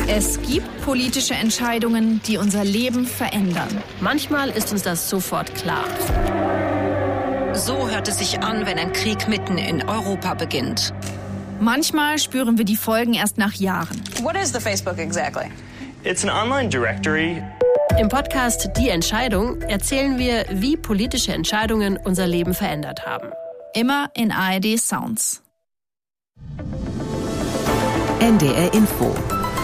Es gibt politische Entscheidungen, die unser Leben verändern. Manchmal ist uns das sofort klar. So hört es sich an, wenn ein Krieg mitten in Europa beginnt. Manchmal spüren wir die Folgen erst nach Jahren. What is the Facebook exactly? It's an online directory. Im Podcast Die Entscheidung erzählen wir, wie politische Entscheidungen unser Leben verändert haben. Immer in ARD Sounds. NDR Info.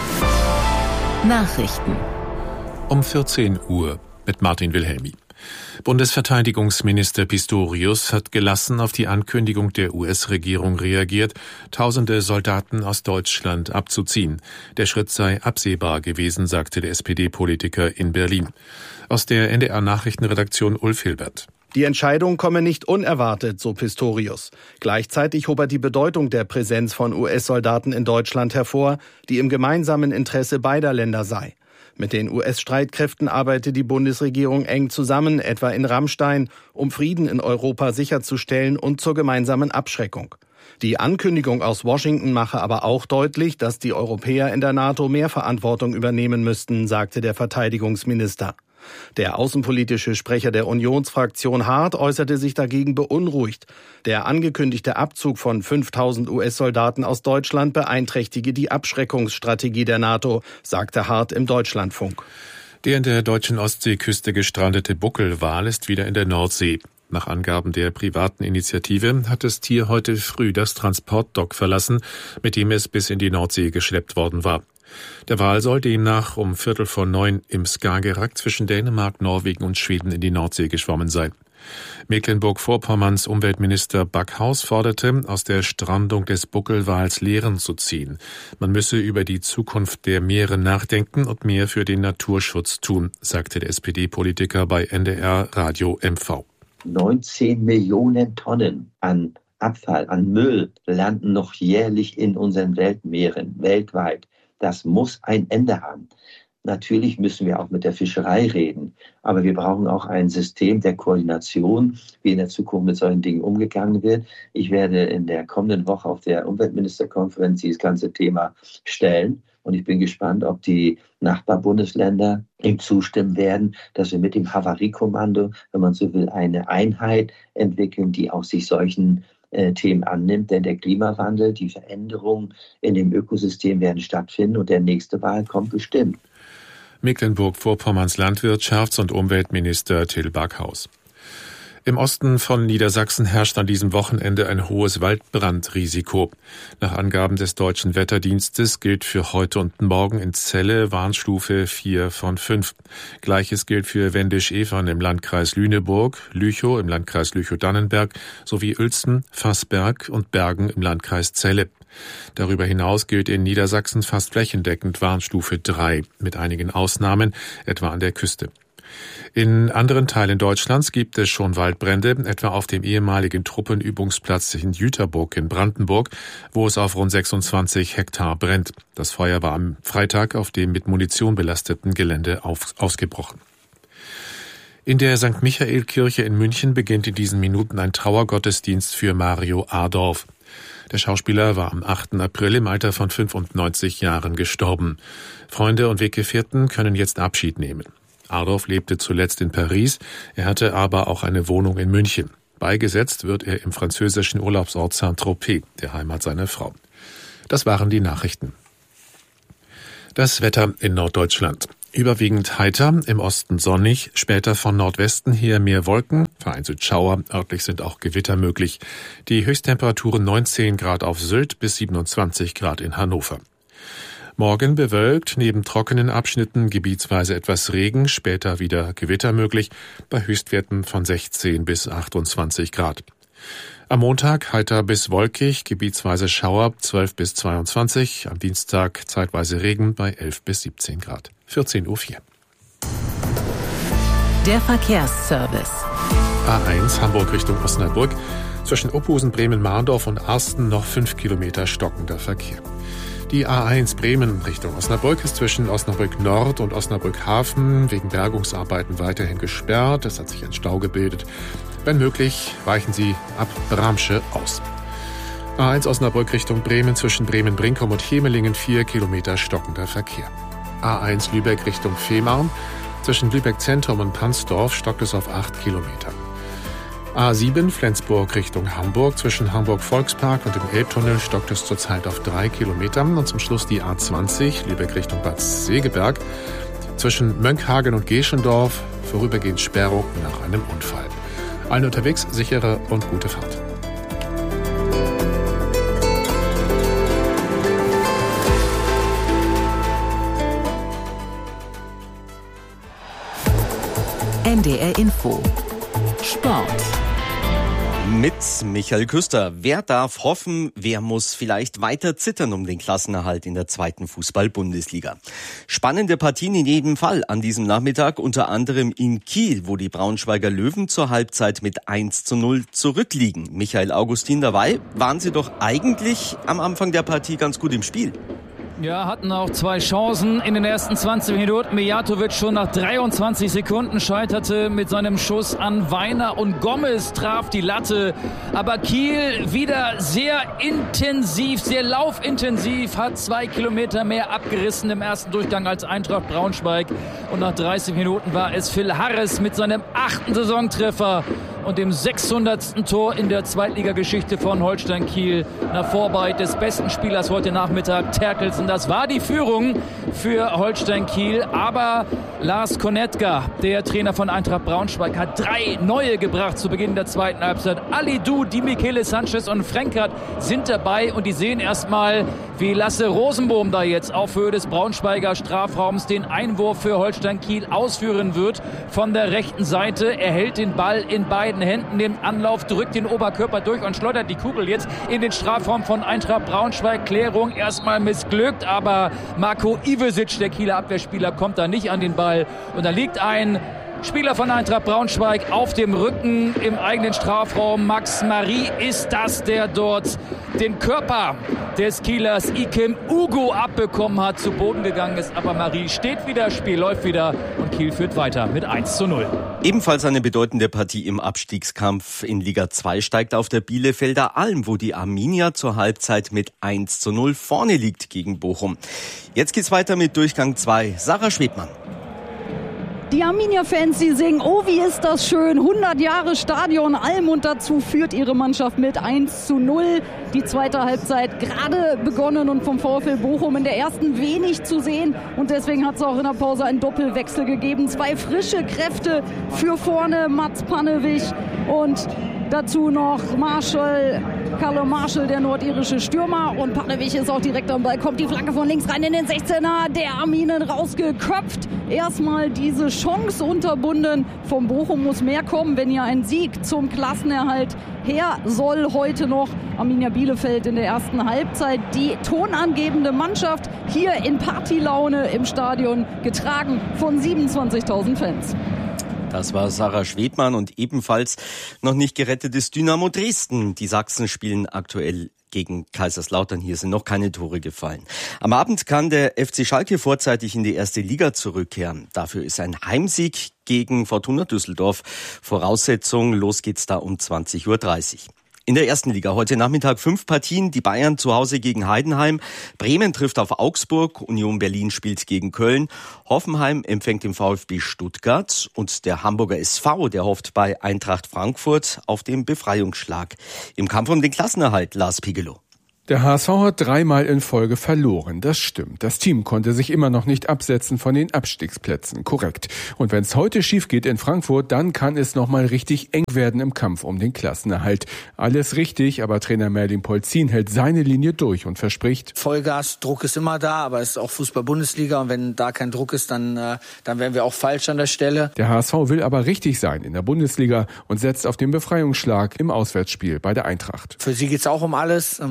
Nachrichten. Um 14 Uhr mit Martin Wilhelmi. Bundesverteidigungsminister Pistorius hat gelassen auf die Ankündigung der US-Regierung reagiert, tausende Soldaten aus Deutschland abzuziehen. Der Schritt sei absehbar gewesen, sagte der SPD-Politiker in Berlin. Aus der NDR-Nachrichtenredaktion Ulf Hilbert. Die Entscheidung komme nicht unerwartet, so Pistorius. Gleichzeitig hob er die Bedeutung der Präsenz von US-Soldaten in Deutschland hervor, die im gemeinsamen Interesse beider Länder sei. Mit den US-Streitkräften arbeite die Bundesregierung eng zusammen, etwa in Ramstein, um Frieden in Europa sicherzustellen und zur gemeinsamen Abschreckung. Die Ankündigung aus Washington mache aber auch deutlich, dass die Europäer in der NATO mehr Verantwortung übernehmen müssten, sagte der Verteidigungsminister. Der außenpolitische Sprecher der Unionsfraktion Hart äußerte sich dagegen beunruhigt. Der angekündigte Abzug von 5.000 US-Soldaten aus Deutschland beeinträchtige die Abschreckungsstrategie der NATO, sagte Hart im Deutschlandfunk. Der in der deutschen Ostseeküste gestrandete Buckelwal ist wieder in der Nordsee. Nach Angaben der privaten Initiative hat das Tier heute früh das Transportdock verlassen, mit dem es bis in die Nordsee geschleppt worden war. Der Wal soll demnach um 8:45 im Skagerrak zwischen Dänemark, Norwegen und Schweden in die Nordsee geschwommen sein. Mecklenburg-Vorpommerns Umweltminister Backhaus forderte, aus der Strandung des Buckelwals Lehren zu ziehen. Man müsse über die Zukunft der Meere nachdenken und mehr für den Naturschutz tun, sagte der SPD-Politiker bei NDR Radio MV. 19 Millionen Tonnen an Abfall, an Müll landen noch jährlich in unseren Weltmeeren, weltweit. Das muss ein Ende haben. Natürlich müssen wir auch mit der Fischerei reden, aber wir brauchen auch ein System der Koordination, wie in der Zukunft mit solchen Dingen umgegangen wird. Ich werde in der kommenden Woche auf der Umweltministerkonferenz dieses ganze Thema stellen und ich bin gespannt, ob die Nachbarbundesländer ihm zustimmen werden, dass wir mit dem Havariekommando, wenn man so will, eine Einheit entwickeln, die auch sich solchen Themen annimmt, denn der Klimawandel, die Veränderungen in dem Ökosystem werden stattfinden und der nächste Wahl kommt bestimmt. Mecklenburg-Vorpommerns Landwirtschafts- und Umweltminister Till Backhaus. Im Osten von Niedersachsen herrscht an diesem Wochenende ein hohes Waldbrandrisiko. Nach Angaben des Deutschen Wetterdienstes gilt für heute und morgen in Celle Warnstufe 4 von 5. Gleiches gilt für Wendisch-Evern im Landkreis Lüneburg, Lüchow im Landkreis Lüchow-Dannenberg sowie Uelzen, Vassberg und Bergen im Landkreis Celle. Darüber hinaus gilt in Niedersachsen fast flächendeckend Warnstufe 3, mit einigen Ausnahmen, etwa an der Küste. In anderen Teilen Deutschlands gibt es schon Waldbrände, etwa auf dem ehemaligen Truppenübungsplatz in Jüterburg in Brandenburg, wo es auf rund 26 Hektar brennt. Das Feuer war am Freitag auf dem mit Munition belasteten Gelände ausgebrochen. In der St. Michael-Kirche in München beginnt in diesen Minuten ein Trauergottesdienst für Mario Adorf. Der Schauspieler war am 8. April im Alter von 95 Jahren gestorben. Freunde und Weggefährten können jetzt Abschied nehmen. Adorf lebte zuletzt in Paris, er hatte aber auch eine Wohnung in München. Beigesetzt wird er im französischen Urlaubsort Saint-Tropez, der Heimat seiner Frau. Das waren die Nachrichten. Das Wetter in Norddeutschland. Überwiegend heiter, im Osten sonnig, später von Nordwesten her mehr Wolken, vereinzelt Schauer, örtlich sind auch Gewitter möglich. Die Höchsttemperaturen 19 Grad auf Sylt bis 27 Grad in Hannover. Morgen bewölkt, neben trockenen Abschnitten gebietsweise etwas Regen, später wieder Gewitter möglich, bei Höchstwerten von 16 bis 28 Grad. Am Montag heiter bis wolkig, gebietsweise Schauer 12 bis 22, am Dienstag zeitweise Regen bei 11 bis 17 Grad. 14:04 Uhr. Der Verkehrsservice. A1 Hamburg Richtung Osnabrück. Zwischen Opusen, Bremen-Marndorf und Arsten noch 5 Kilometer stockender Verkehr. Die A1 Bremen Richtung Osnabrück ist zwischen Osnabrück Nord und Osnabrück Hafen wegen Bergungsarbeiten weiterhin gesperrt. Es hat sich ein Stau gebildet. Wenn möglich, weichen Sie ab Bramsche aus. A1 Osnabrück Richtung Bremen zwischen Bremen-Brinkum und Hemelingen 4 Kilometer stockender Verkehr. A1 Lübeck Richtung Fehmarn zwischen Lübeck Zentrum und Pansdorf stockt es auf 8 Kilometer. A7 Flensburg Richtung Hamburg zwischen Hamburg Volkspark und dem Elbtunnel stockt es zurzeit auf 3 Kilometer. Und zum Schluss die A20 Lübeck Richtung Bad Segeberg zwischen Mönckehagen und Geschendorf vorübergehend Sperrung nach einem Unfall. Allen unterwegs sichere und gute Fahrt. NDR Info. Sport. Mit Michael Küster. Wer darf hoffen, wer muss vielleicht weiter zittern um den Klassenerhalt in der 2. Fußball-Bundesliga? Spannende Partien in jedem Fall an diesem Nachmittag, unter anderem in Kiel, wo die Braunschweiger Löwen zur Halbzeit mit 1:0 zurückliegen. Michael Augustin dabei, waren sie doch eigentlich am Anfang der Partie ganz gut im Spiel. Ja, hatten auch 2 Chancen in den ersten 20 Minuten. Mijatovic schon nach 23 Sekunden scheiterte mit seinem Schuss an Weiner und Gomez traf die Latte. Aber Kiel wieder sehr intensiv, sehr laufintensiv, hat 2 Kilometer mehr abgerissen im ersten Durchgang als Eintracht Braunschweig. Und nach 30 Minuten war es Phil Harris mit seinem 8. Saisontreffer und dem 600. Tor in der Zweitligageschichte von Holstein Kiel nach Vorarbeit des besten Spielers heute Nachmittag, Terkelsen. Das war die Führung für Holstein Kiel, aber Lars Konetka, der Trainer von Eintracht Braunschweig, hat 3 neue gebracht zu Beginn der zweiten Halbzeit. Alidou, Di Michele Sanchez und Frenkert sind dabei und die sehen erstmal, wie Lasse Rosenbohm da jetzt auf Höhe des Braunschweiger Strafraums den Einwurf für Holstein Kiel ausführen wird. Von der rechten Seite, er hält den Ball in beiden Händen, nimmt Anlauf, drückt den Oberkörper durch und schleudert die Kugel jetzt in den Strafraum von Eintracht Braunschweig. Klärung erstmal missglückt, aber Marco Ivesic, der Kieler Abwehrspieler, kommt da nicht an den Ball. Und da liegt ein Spieler von Eintracht Braunschweig auf dem Rücken im eigenen Strafraum. Max Marie ist das, der dort den Körper des Kielers Ikem Ugo abbekommen hat, zu Boden gegangen ist. Aber Marie steht wieder, Spiel läuft wieder und Kiel führt weiter mit 1:0. Ebenfalls eine bedeutende Partie im Abstiegskampf in Liga 2 steigt auf der Bielefelder Alm, wo die Arminia zur Halbzeit mit 1:0 vorne liegt gegen Bochum. Jetzt geht's weiter mit Durchgang 2. Sarah Schwebmann. Die Arminia-Fans, die singen, oh wie ist das schön, 100 Jahre Stadion Alm und dazu führt ihre Mannschaft mit 1:0. Die zweite Halbzeit gerade begonnen und vom VfL Bochum in der ersten wenig zu sehen und deswegen hat es auch in der Pause einen Doppelwechsel gegeben. 2 frische Kräfte für vorne, Mats Pannewig und dazu noch Carlo Marshall, der nordirische Stürmer. Und Pannewig ist auch direkt am Ball. Kommt die Flanke von links rein in den 16er. Der Arminen rausgeköpft. Erstmal diese Chance unterbunden. Vom Bochum muss mehr kommen, wenn ja ein Sieg zum Klassenerhalt her soll heute noch. Arminia Bielefeld in der ersten Halbzeit. Die tonangebende Mannschaft hier in Partylaune im Stadion, getragen von 27.000 Fans. Das war Sarah Schwebmann und ebenfalls noch nicht gerettet ist Dynamo Dresden. Die Sachsen spielen aktuell gegen Kaiserslautern. Hier sind noch keine Tore gefallen. Am Abend kann der FC Schalke vorzeitig in die erste Liga zurückkehren. Dafür ist ein Heimsieg gegen Fortuna Düsseldorf Voraussetzung. Los geht's da um 20:30 Uhr. In der ersten Liga heute Nachmittag 5 Partien. Die Bayern zu Hause gegen Heidenheim. Bremen trifft auf Augsburg. Union Berlin spielt gegen Köln. Hoffenheim empfängt den VfB Stuttgart. Und der Hamburger SV, der hofft bei Eintracht Frankfurt auf den Befreiungsschlag. Im Kampf um den Klassenerhalt, Lars Pigelow. Der HSV hat 3-mal in Folge verloren, das stimmt. Das Team konnte sich immer noch nicht absetzen von den Abstiegsplätzen, korrekt. Und wenn es heute schief geht in Frankfurt, dann kann es nochmal richtig eng werden im Kampf um den Klassenerhalt. Alles richtig, aber Trainer Merlin Polzin hält seine Linie durch und verspricht: Vollgas, Druck ist immer da, aber es ist auch Fußball-Bundesliga und wenn da kein Druck ist, dann wären wir auch falsch an der Stelle. Der HSV will aber richtig sein in der Bundesliga und setzt auf den Befreiungsschlag im Auswärtsspiel bei der Eintracht. Für sie geht's auch um alles. Ein paar andere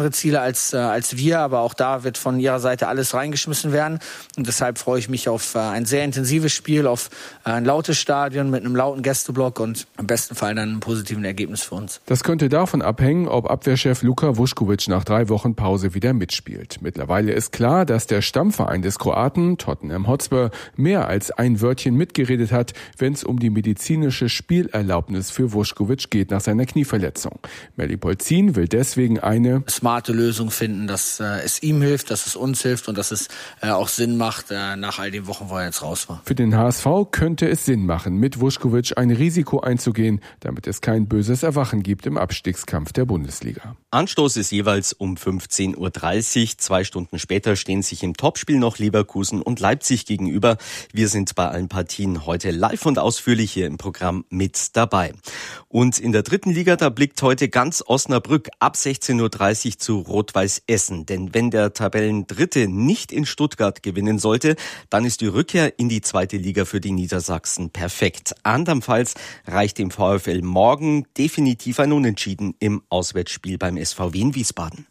andere Ziele als wir, aber auch da wird von ihrer Seite alles reingeschmissen werden. Und deshalb freue ich mich auf ein sehr intensives Spiel, auf ein lautes Stadion mit einem lauten Gästeblock und im besten Fall dann einem positiven Ergebnis für uns. Das könnte davon abhängen, ob Abwehrchef Luka Vušković nach 3 Wochen Pause wieder mitspielt. Mittlerweile ist klar, dass der Stammverein des Kroaten, Tottenham Hotspur, mehr als ein Wörtchen mitgeredet hat, wenn es um die medizinische Spielerlaubnis für Vušković geht nach seiner Knieverletzung. Melih Polzin will deswegen eine smarte Lösung finden, dass es ihm hilft, dass es uns hilft und dass es auch Sinn macht nach all den Wochen, wo er jetzt raus war. Für den HSV könnte es Sinn machen, mit Vušković ein Risiko einzugehen, damit es kein böses Erwachen gibt im Abstiegskampf der Bundesliga. Anstoß ist jeweils um 15.30 Uhr. 2 Stunden später stehen sich im Topspiel noch Leverkusen und Leipzig gegenüber. Wir sind bei allen Partien heute live und ausführlich hier im Programm mit dabei. Und in der 3. Liga, da blickt heute ganz Osnabrück ab 16.30 Uhr zu Rot-Weiß Essen. Denn wenn der Tabellendritte nicht in Stuttgart gewinnen sollte, dann ist die Rückkehr in die 2. Liga für die Niedersachsen perfekt. Andernfalls reicht dem VfL morgen definitiv ein Unentschieden im Auswärtsspiel beim SVW in Wiesbaden.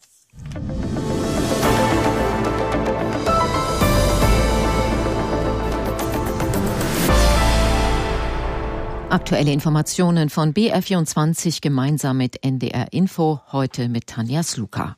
Aktuelle Informationen von BR24 gemeinsam mit NDR Info, heute mit Tanja Sluka.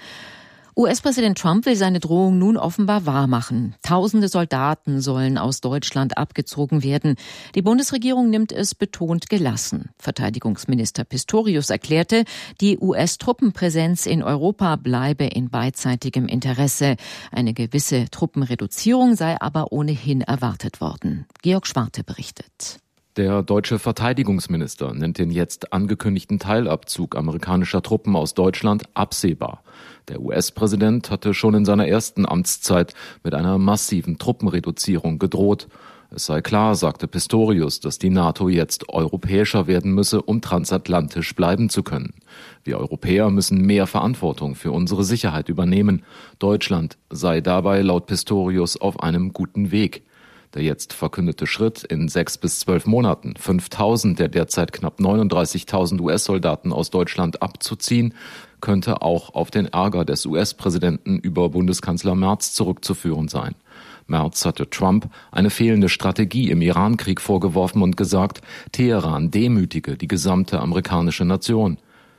US-Präsident Trump will seine Drohung nun offenbar wahrmachen. Tausende Soldaten sollen aus Deutschland abgezogen werden. Die Bundesregierung nimmt es betont gelassen. Verteidigungsminister Pistorius erklärte, die US-Truppenpräsenz in Europa bleibe in beidseitigem Interesse. Eine gewisse Truppenreduzierung sei aber ohnehin erwartet worden. Georg Schwarte berichtet. Der deutsche Verteidigungsminister nennt den jetzt angekündigten Teilabzug amerikanischer Truppen aus Deutschland absehbar. Der US-Präsident hatte schon in seiner ersten Amtszeit mit einer massiven Truppenreduzierung gedroht. Es sei klar, sagte Pistorius, dass die NATO jetzt europäischer werden müsse, um transatlantisch bleiben zu können. Wir Europäer müssen mehr Verantwortung für unsere Sicherheit übernehmen. Deutschland sei dabei laut Pistorius auf einem guten Weg. Der jetzt verkündete Schritt, in 6 bis 12 Monaten 5.000 der derzeit knapp 39.000 US-Soldaten aus Deutschland abzuziehen, könnte auch auf den Ärger des US-Präsidenten über Bundeskanzler Merz zurückzuführen sein. Merz hatte Trump eine fehlende Strategie im Iran-Krieg vorgeworfen und gesagt, Teheran demütige die gesamte amerikanische Nation.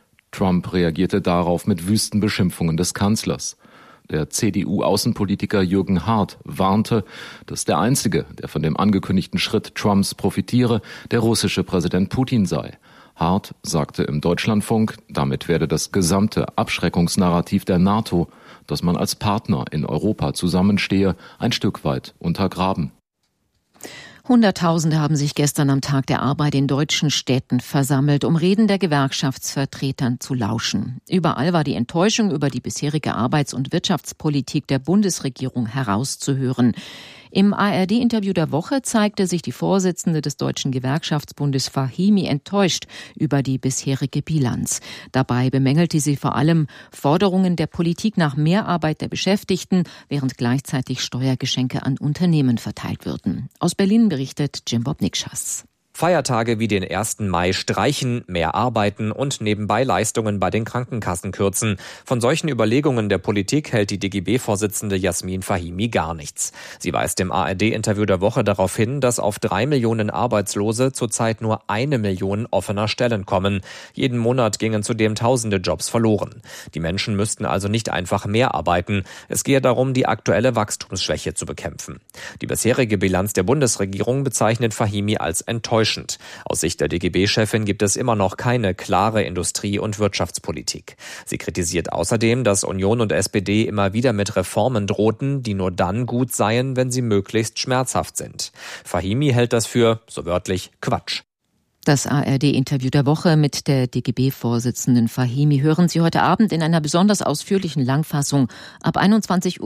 Trump reagierte darauf mit wüsten Beschimpfungen des Kanzlers. Der CDU-Außenpolitiker Jürgen Hart warnte, dass der Einzige, der von dem angekündigten Schritt Trumps profitiere, der russische Präsident Putin sei. Hart sagte im Deutschlandfunk, damit werde das gesamte Abschreckungsnarrativ der NATO, dass man als Partner in Europa zusammenstehe, ein Stück weit untergraben. Hunderttausende haben sich gestern am Tag der Arbeit in deutschen Städten versammelt, um Reden der Gewerkschaftsvertretern zu lauschen. Überall war die Enttäuschung über die bisherige Arbeits- und Wirtschaftspolitik der Bundesregierung herauszuhören. Im ARD-Interview der Woche zeigte sich die Vorsitzende des Deutschen Gewerkschaftsbundes Fahimi enttäuscht über die bisherige Bilanz. Dabei bemängelte sie vor allem Forderungen der Politik nach mehr Arbeit der Beschäftigten, während gleichzeitig Steuergeschenke an Unternehmen verteilt würden. Aus Berlin berichtet Jim-Bob Nikschas. Feiertage wie den 1. Mai streichen, mehr arbeiten und nebenbei Leistungen bei den Krankenkassen kürzen. Von solchen Überlegungen der Politik hält die DGB-Vorsitzende Jasmin Fahimi gar nichts. Sie weist im ARD-Interview der Woche darauf hin, dass auf 3 Millionen Arbeitslose zurzeit nur 1 Million offener Stellen kommen. Jeden Monat gingen zudem tausende Jobs verloren. Die Menschen müssten also nicht einfach mehr arbeiten. Es gehe darum, die aktuelle Wachstumsschwäche zu bekämpfen. Die bisherige Bilanz der Bundesregierung bezeichnet Fahimi als enttäuschend. Aus Sicht der DGB-Chefin gibt es immer noch keine klare Industrie- und Wirtschaftspolitik. Sie kritisiert außerdem, dass Union und SPD immer wieder mit Reformen drohten, die nur dann gut seien, wenn sie möglichst schmerzhaft sind. Fahimi hält das für, so wörtlich, Quatsch. Das ARD-Interview der Woche mit der DGB-Vorsitzenden Fahimi hören Sie heute Abend in einer besonders ausführlichen Langfassung ab 21.33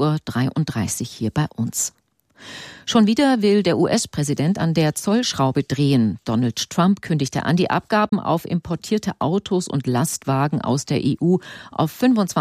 Uhr hier bei uns. Schon wieder will der US-Präsident an der Zollschraube drehen. Donald Trump kündigte an, die Abgaben auf importierte Autos und Lastwagen aus der EU auf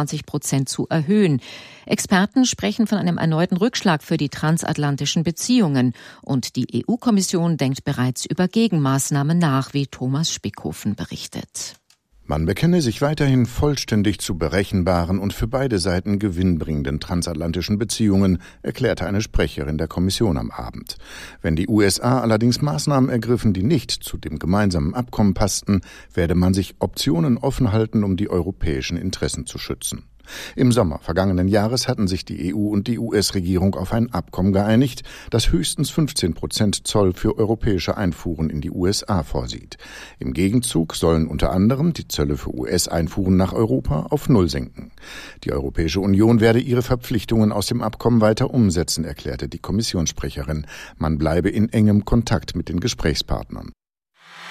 25% zu erhöhen. Experten sprechen von einem erneuten Rückschlag für die transatlantischen Beziehungen. Und die EU-Kommission denkt bereits über Gegenmaßnahmen nach, wie Thomas Spickhofen berichtet. Man bekenne sich weiterhin vollständig zu berechenbaren und für beide Seiten gewinnbringenden transatlantischen Beziehungen, erklärte eine Sprecherin der Kommission am Abend. Wenn die USA allerdings Maßnahmen ergriffen, die nicht zu dem gemeinsamen Abkommen passten, werde man sich Optionen offen halten, um die europäischen Interessen zu schützen. Im Sommer vergangenen Jahres hatten sich die EU und die US-Regierung auf ein Abkommen geeinigt, das höchstens 15% Zoll für europäische Einfuhren in die USA vorsieht. Im Gegenzug sollen unter anderem die Zölle für US-Einfuhren nach Europa auf Null sinken. Die Europäische Union werde ihre Verpflichtungen aus dem Abkommen weiter umsetzen, erklärte die Kommissionssprecherin. Man bleibe in engem Kontakt mit den Gesprächspartnern.